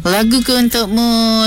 Lagu ku untukmu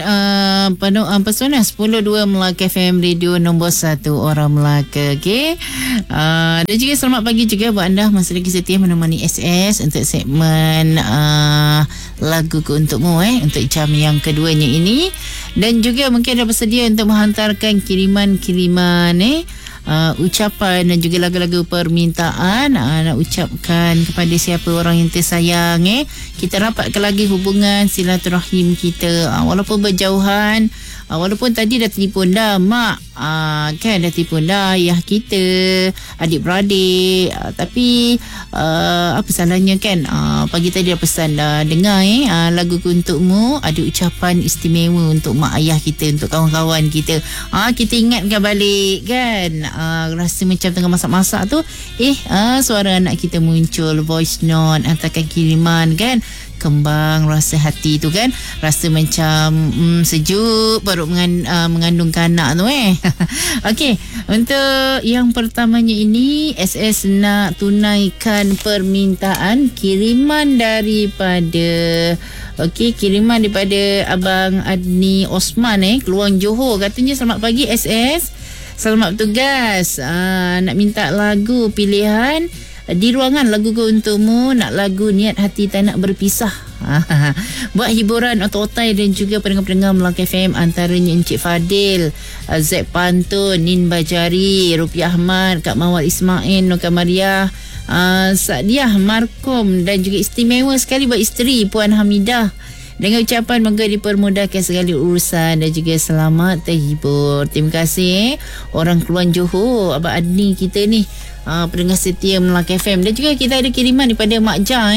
Pesona 10.2 Melaka FM Radio nombor 1 orang Melaka. Okay. Dan juga selamat pagi juga buat anda masih lagi setia menemani SS untuk segmen lagu ku untukmu untuk jam yang keduanya ini. Dan juga mungkin dah bersedia untuk menghantarkan kiriman-kiriman ucapan dan juga lagu-lagu permintaan nak ucapkan kepada siapa orang yang tersayang. Kita rapatkan lagi hubungan silaturahim kita walaupun berjauhan, walaupun tadi dah telefon dah mak, kan dah telefon dah ayah kita, adik-beradik, tapi apa salahnya kan, pagi tadi dah pesan dah dengar lagu ku untukmu, ada ucapan istimewa untuk mak ayah kita, untuk kawan-kawan kita. Kita ingatkan balik kan, rasa macam tengah masak-masak tu suara anak kita muncul, voice note, hantarkan kiriman kan, kembang rasa hati tu kan, rasa macam sejuk perut mengandungkan anak tu Okey, untuk yang pertamanya ini SS nak tunaikan permintaan kiriman daripada kiriman daripada Abang Adni Osman Keluang Johor. Katanya selamat pagi SS, selamat bertugas. Nak minta lagu pilihan di ruangan lagu ku untukmu, nak lagu Niat Hati Tak Nak Berpisah. Buat hiburan otak-otai dan juga pendengar-pendengar Melaka FM, antaranya Encik Fadil, Zaid Pantun, Nin Bajari, Rupiah Ahmad, Kak Mawar Ismail, Noka Maria, Sadiah Markom, dan juga istimewa sekali buat isteri Puan Hamidah, dengan ucapan moga dipermudahkan segala urusan dan juga selamat terhibur. Terima kasih orang Keluang Johor, Abang Adni kita ni, pendengar setia Melaka FM. Dan juga kita ada kiriman daripada Mak Jah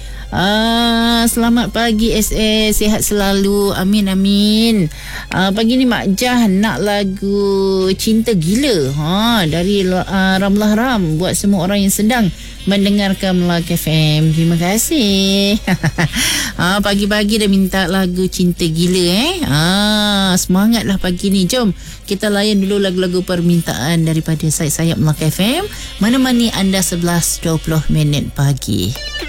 selamat pagi SS, sihat selalu, amin amin. Pagi ni Mak Jah nak lagu Cinta Gila dari Ramlah Ram buat semua orang yang sedang mendengarkan Melaka FM. Terima kasih. Pagi-pagi dah minta lagu Cinta Gila semangatlah pagi ni. Jom kita layan dulu lagu-lagu permintaan daripada sayap-sayap Melaka FM, menemani anda 11.20 pagi.